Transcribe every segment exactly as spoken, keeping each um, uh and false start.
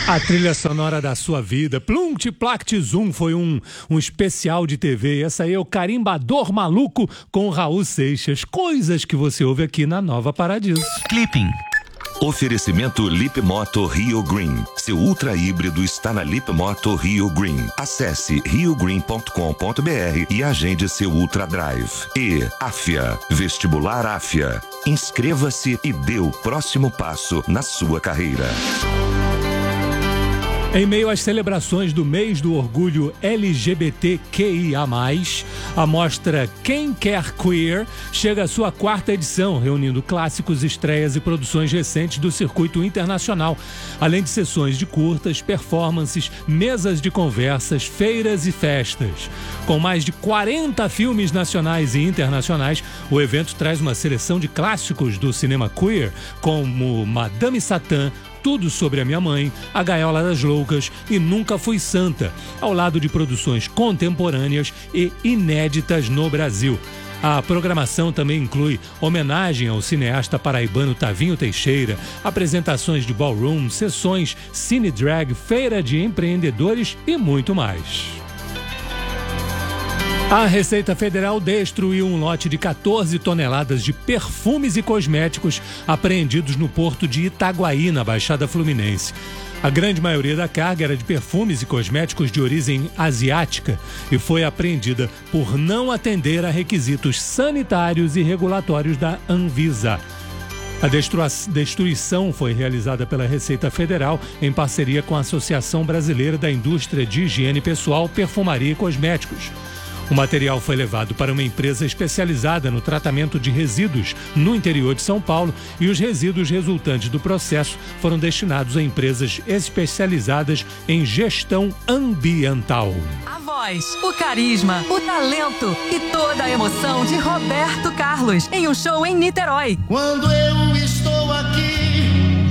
A trilha sonora da sua vida, Plunct Plact Zoom, foi um, um especial de T V. Essa aí é o Carimbador Maluco com Raul Seixas. Coisas que você ouve aqui na Nova Paradiso. Clipping. Oferecimento Lip Moto Rio Green. Seu ultra híbrido está na Lip Moto Rio Green. Acesse rio green ponto com ponto b r e agende seu Ultra Drive. E Afia, Vestibular Afia. Inscreva-se e dê o próximo passo na sua carreira. Em meio às celebrações do mês do orgulho L G B T Q I A mais, a mostra Quem Quer Queer chega à sua quarta edição, reunindo clássicos, estreias e produções recentes do circuito internacional, além de sessões de curtas, performances, mesas de conversas, feiras e festas. Com mais de quarenta filmes nacionais e internacionais, o evento traz uma seleção de clássicos do cinema queer, como Madame Satã, Tudo Sobre a Minha Mãe, A Gaiola das Loucas e Nunca Fui Santa, ao lado de produções contemporâneas e inéditas no Brasil. A programação também inclui homenagem ao cineasta paraibano Tavinho Teixeira, apresentações de ballroom, sessões, cine drag, feira de empreendedores e muito mais. A Receita Federal destruiu um lote de quatorze toneladas de perfumes e cosméticos apreendidos no porto de Itaguaí, na Baixada Fluminense. A grande maioria da carga era de perfumes e cosméticos de origem asiática e foi apreendida por não atender a requisitos sanitários e regulatórios da Anvisa. A destruição foi realizada pela Receita Federal em parceria com a Associação Brasileira da Indústria de Higiene Pessoal, Perfumaria e Cosméticos. O material foi levado para uma empresa especializada no tratamento de resíduos no interior de São Paulo e os resíduos resultantes do processo foram destinados a empresas especializadas em gestão ambiental. A voz, o carisma, o talento e toda a emoção de Roberto Carlos em um show em Niterói. Quando eu estou aqui,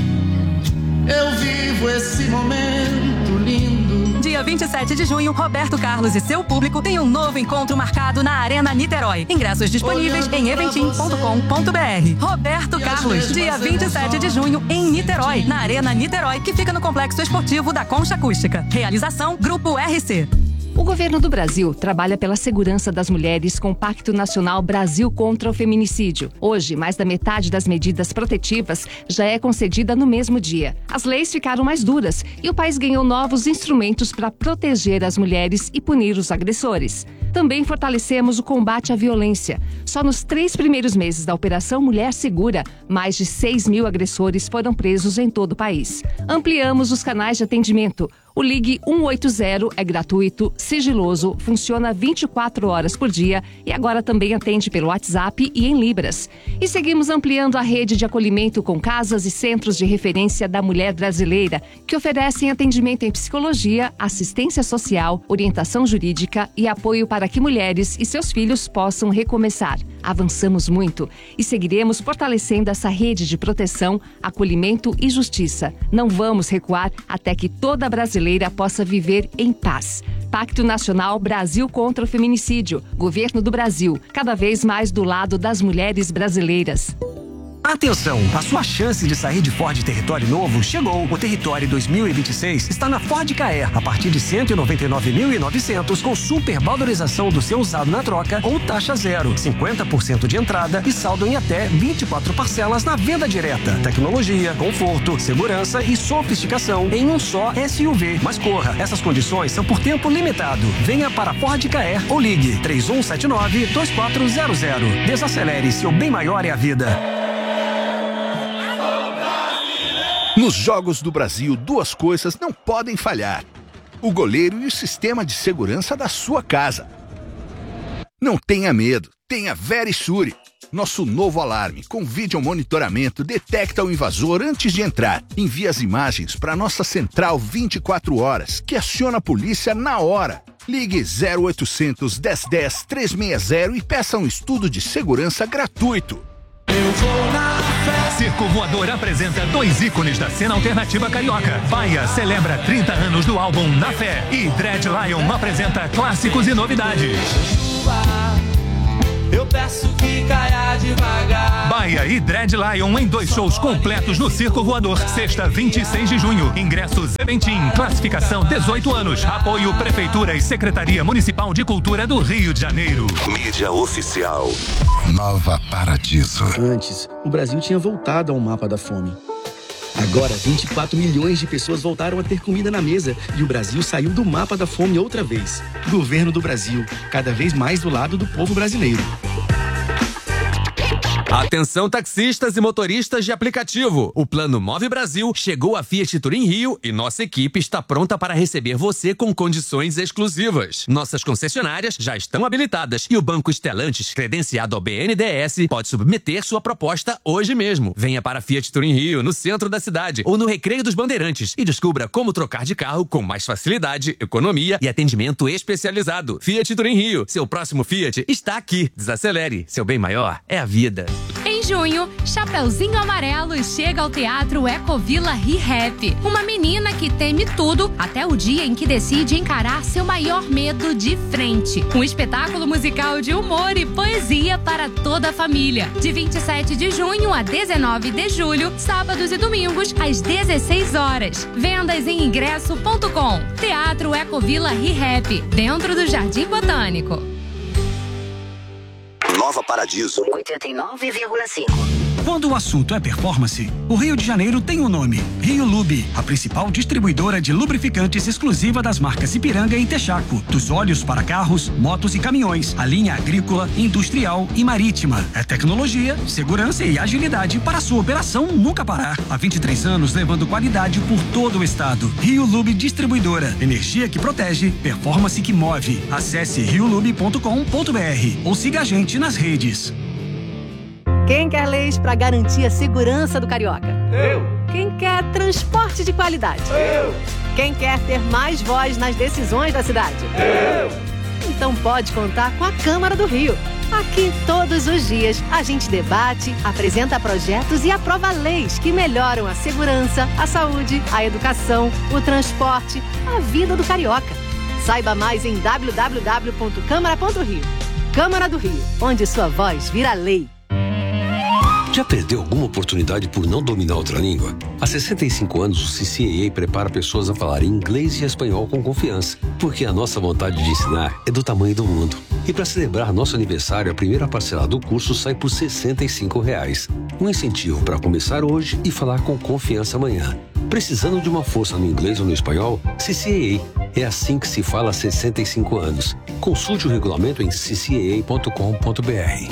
eu vivo esse momento lindo. Dia vinte e sete de junho, Roberto Carlos e seu público têm um novo encontro marcado na Arena Niterói. Ingressos disponíveis em eventim ponto com ponto b r. Roberto Carlos, dia vinte e sete de junho, em Niterói, na Arena Niterói, que fica no Complexo Esportivo da Concha Acústica. Realização, Grupo R C. O governo do Brasil trabalha pela segurança das mulheres com o Pacto Nacional Brasil contra o Feminicídio. Hoje, mais da metade das medidas protetivas já é concedida no mesmo dia. As leis ficaram mais duras e o país ganhou novos instrumentos para proteger as mulheres e punir os agressores. Também fortalecemos o combate à violência. Só nos três primeiros meses da Operação Mulher Segura, mais de seis mil agressores foram presos em todo o país. Ampliamos os canais de atendimento. O Ligue um oito zero é gratuito, sigiloso, funciona vinte e quatro horas por dia e agora também atende pelo WhatsApp e em Libras. E seguimos ampliando a rede de acolhimento com casas e centros de referência da mulher brasileira, que oferecem atendimento em psicologia, assistência social, orientação jurídica e apoio para que mulheres e seus filhos possam recomeçar. Avançamos muito e seguiremos fortalecendo essa rede de proteção, acolhimento e justiça. Não vamos recuar até que toda brasileira possa viver em paz. Pacto Nacional Brasil contra o Feminicídio. Governo do Brasil, cada vez mais do lado das mulheres brasileiras. Atenção, a sua chance de sair de Ford Território novo chegou. O Território dois mil e vinte e seis está na Ford Ka a partir de cento e noventa e nove mil e novecentos com super valorização do seu usado na troca ou taxa zero, cinquenta por cento de entrada e saldo em até vinte e quatro parcelas na venda direta. Tecnologia, conforto, segurança e sofisticação em um só S U V. Mas corra, essas condições são por tempo limitado. Venha para Ford Ka ou ligue três um sete nove, dois quatro zero zero. Desacelere, seu bem maior é a vida. Nos Jogos do Brasil, duas coisas não podem falhar: o goleiro e o sistema de segurança da sua casa. Não tenha medo, tenha Verisure. Nosso novo alarme com vídeo monitoramento detecta o invasor antes de entrar. Envia as imagens para nossa central vinte e quatro horas, que aciona a polícia na hora. Ligue zero oitocentos, dez dez, trezentos e sessenta e peça um estudo de segurança gratuito. Eu vou na fé. Circo Voador apresenta dois ícones da cena alternativa carioca. Paia celebra trinta anos do álbum Na Fé e Dread Lion apresenta clássicos e novidades. confesso que caia devagar. Baia e Dread Lion em dois shows completos no Circo Voador. Sexta, vinte e seis de junho. Ingressos Eventim. Classificação dezoito anos. Apoio Prefeitura e Secretaria Municipal de Cultura do Rio de Janeiro. Mídia oficial. Nova Paradiso. Antes, o Brasil tinha voltado ao mapa da fome. Agora, vinte e quatro milhões de pessoas voltaram a ter comida na mesa e o Brasil saiu do mapa da fome outra vez. Governo do Brasil, cada vez mais do lado do povo brasileiro. Atenção taxistas e motoristas de aplicativo. O Plano Move Brasil chegou à Fiat Turim Rio e nossa equipe está pronta para receber você com condições exclusivas. Nossas concessionárias já estão habilitadas e o Banco Stellantis, credenciado ao B N D E S, pode submeter sua proposta hoje mesmo. Venha para a Fiat Turim Rio, no centro da cidade ou no Recreio dos Bandeirantes e descubra como trocar de carro com mais facilidade, economia e atendimento especializado. Fiat Turim Rio, seu próximo Fiat está aqui. Desacelere, seu bem maior é a vida. Em junho, Chapeuzinho Amarelo chega ao Teatro Ecovila Re-Rap. Uma menina que teme tudo até o dia em que decide encarar seu maior medo de frente. Um espetáculo musical de humor e poesia para toda a família. De vinte e sete de junho a dezenove de julho, sábados e domingos, às dezesseis horas. Vendas em ingresso ponto com. Teatro Ecovila Re-Rap, dentro do Jardim Botânico. Nova Paradiso. oitenta e nove vírgula cinco. Quando o assunto é performance, o Rio de Janeiro tem um nome: Rio Lube, a principal distribuidora de lubrificantes exclusiva das marcas Ipiranga e Texaco. Dos óleos para carros, motos e caminhões, a linha agrícola, industrial e marítima. É tecnologia, segurança e agilidade para a sua operação nunca parar. Há vinte e três anos levando qualidade por todo o estado. Rio Lube Distribuidora. Energia que protege, performance que move. Acesse rio lube ponto com ponto br ou siga a gente nas redes. Quem quer leis para garantir a segurança do carioca? Eu. Quem quer transporte de qualidade? Eu. Quem quer ter mais voz nas decisões da cidade? Eu. Então pode contar com a Câmara do Rio. Aqui, todos os dias, a gente debate, apresenta projetos e aprova leis que melhoram a segurança, a saúde, a educação, o transporte, a vida do carioca. Saiba mais em w w w ponto câmara ponto rio. Câmara do Rio, onde sua voz vira lei. Já perdeu alguma oportunidade por não dominar outra língua? Há sessenta e cinco anos, o C C A A prepara pessoas a falar inglês e espanhol com confiança, porque a nossa vontade de ensinar é do tamanho do mundo. E para celebrar nosso aniversário, a primeira parcela do curso sai por sessenta e cinco reais. Um incentivo para começar hoje e falar com confiança amanhã. Precisando de uma força no inglês ou no espanhol? C C A A. É assim que se fala há sessenta e cinco anos. Consulte o regulamento em c c a ponto com ponto b r.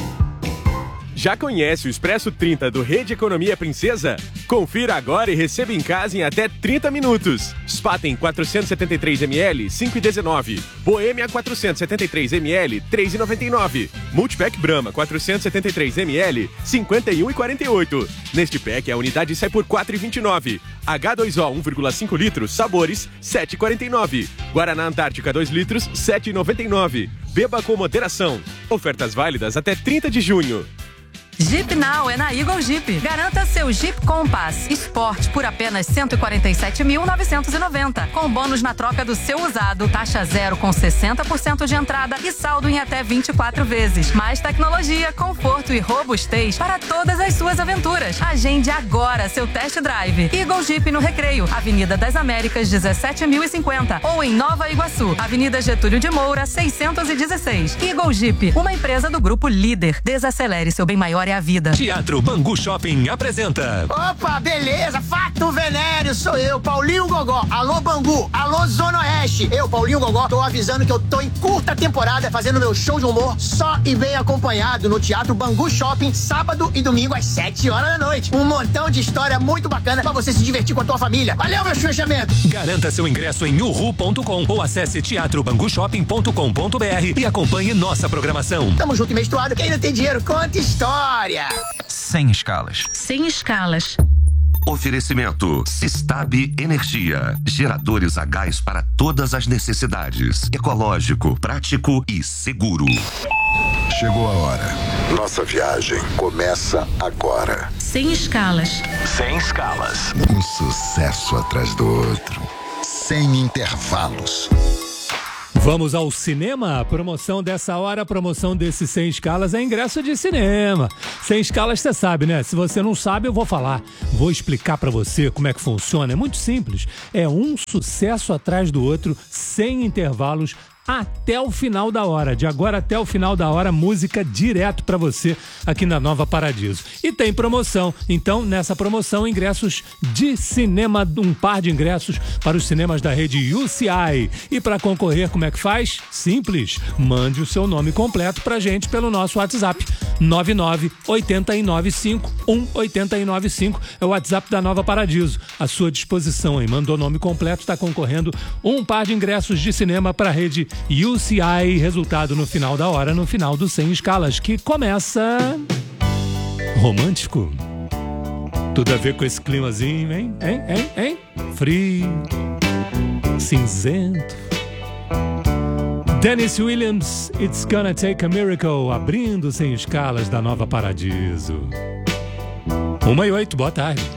Já conhece o Expresso trinta do Rede Economia Princesa? Confira agora e receba em casa em até trinta minutos. Spaten quatrocentos e setenta e três mililitros, cinco reais e dezenove centavos. Boêmia quatrocentos e setenta e três mililitros, três reais e noventa e nove centavos. Multipack Brahma quatrocentos e setenta e três mililitros, cinquenta e um reais e quarenta e oito centavos. Neste pack a unidade sai por quatro reais e vinte e nove centavos. H dois O um vírgula cinco litros, sabores, sete reais e quarenta e nove centavos. Guaraná Antártica dois litros, sete reais e noventa e nove centavos. Beba com moderação. Ofertas válidas até trinta de junho. Jeep Now é na Eagle Jeep. Garanta seu Jeep Compass Sport por apenas cento e quarenta e sete mil novecentos e noventa. Com bônus na troca do seu usado, taxa zero com sessenta por cento de entrada e saldo em até vinte e quatro vezes. Mais tecnologia, conforto e robustez para todas as suas aventuras. Agende agora seu test drive. Eagle Jeep no Recreio, Avenida das Américas, dezessete mil e cinquenta. Ou em Nova Iguaçu, Avenida Getúlio de Moura, seiscentos e dezesseis. Eagle Jeep, uma empresa do Grupo Líder. Desacelere, seu bem maior é a vida. Teatro Bangu Shopping apresenta. Opa, beleza, fato venéreo, sou eu, Paulinho Gogó. Alô Bangu, alô Zona Oeste. Eu, Paulinho Gogó, tô avisando que eu tô em curta temporada fazendo meu show de humor só e bem acompanhado no Teatro Bangu Shopping, sábado e domingo às sete horas da noite. Um montão de história muito bacana pra você se divertir com a tua família. Valeu, meu fechamento. Garanta seu ingresso em uhu ponto com ou acesse teatro bangu shopping ponto com ponto b r e acompanhe nossa programação. Tamo junto e menstruado, quem não tem dinheiro conta história. Sem escalas. Sem escalas. Oferecimento Sistab Energia. Geradores a gás para todas as necessidades. Ecológico, prático e seguro. Chegou a hora. Nossa viagem começa agora. Sem escalas. Sem escalas. Um sucesso atrás do outro. Sem intervalos. Vamos ao cinema. A promoção dessa hora, a promoção desse Sem Escalas é ingresso de cinema. Sem Escalas você sabe, né? Se você não sabe, eu vou falar. Vou explicar pra você como é que funciona. É muito simples. É um sucesso atrás do outro, sem intervalos, até o final da hora. De agora até o final da hora, música direto pra você aqui na Nova Paradiso. E tem promoção. Então, nessa promoção, ingressos de cinema, um par de ingressos para os cinemas da rede U C I. E para concorrer, como é que faz? Simples. Mande o seu nome completo pra gente pelo nosso WhatsApp. nove nove oito nove cinco um oito nove cinco é o WhatsApp da Nova Paradiso. À sua disposição, hein? Mandou nome completo, está concorrendo um par de ingressos de cinema para a rede U C I. Resultado no final da hora, no final do Sem Escalas, que começa romântico. Tudo a ver com esse climazinho, hein? Hein? Hein? Hein? Frio, cinzento. Dennis Williams, It's Gonna Take a Miracle, abrindo Sem Escalas da Nova Paradiso. Uma e oito, boa tarde.